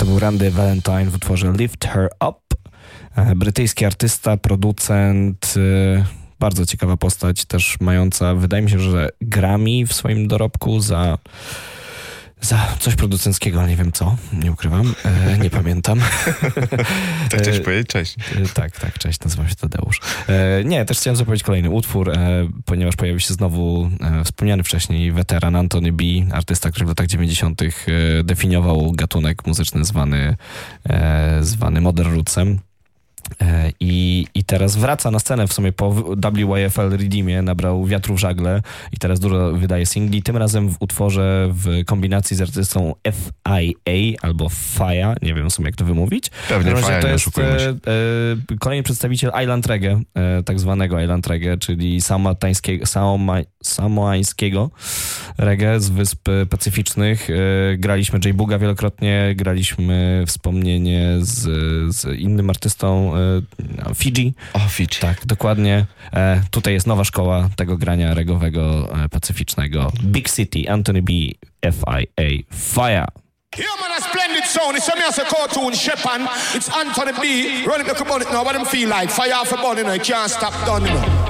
To był Randy Valentine w utworze Lift Her Up. Brytyjski artysta, producent, bardzo ciekawa postać, też mająca, wydaje mi się, że Grammy w swoim dorobku za coś producenckiego, ale nie wiem co, nie ukrywam, nie pamiętam. To chciałeś powiedzieć cześć. Tak, cześć, nazywam się Tadeusz. Nie, też chciałem zapowiedzieć kolejny utwór, ponieważ pojawił się znowu wspomniany wcześniej weteran Anthony B., artysta, który w latach 90. definiował gatunek muzyczny zwany modern rootsem. I teraz wraca na scenę w sumie po WYFL Redeemie, nabrał wiatru w żagle i teraz dużo wydaje singli, tym razem w utworze w kombinacji z artystą FIA albo FIA, nie wiem w sumie jak to wymówić. Pewnie FIA, to jest kolejny przedstawiciel Island Reggae, tak zwanego Island Reggae, czyli samoańskiego reggae z Wysp Pacyficznych. Graliśmy J Booga wielokrotnie, graliśmy wspomnienie z innym artystą Fiji. Fiji. Tak, dokładnie. Tutaj jest nowa szkoła tego grania regowego pacyficznego. Big City, Anthony B., FIA, Fire. Yeah, man, a splendid sound. It's a me as a cartoon, Shepan. It's Anthony B. Running the community now. What them feel like? Fire off a body, you know. You can't stop done, you know.